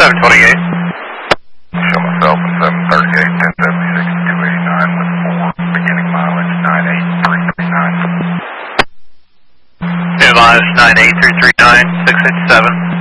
728. Show myself in 738, 1076, 289 with 4, beginning mileage 98339. Mileage 98339, 687.